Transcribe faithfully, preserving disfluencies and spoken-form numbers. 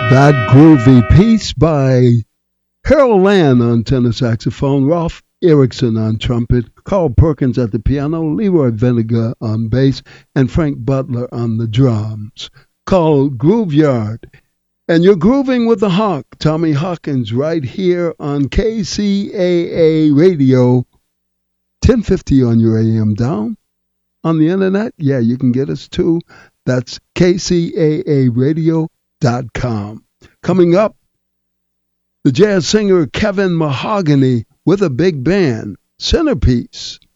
That groovy piece by Harold Land on tenor saxophone, Ralph Erickson on trumpet, Carl Perkins at the piano, Leroy Vinegar on bass, and Frank Butler on the drums, called Grooveyard. And you're grooving with the Hawk, Tommy Hawkins, right here on K C A A Radio, ten fifty on your A M dial. On the internet, yeah, you can get us too. That's K C A A radio dot com. Coming up, the jazz singer Kevin Mahogany with a big band, Centerpiece.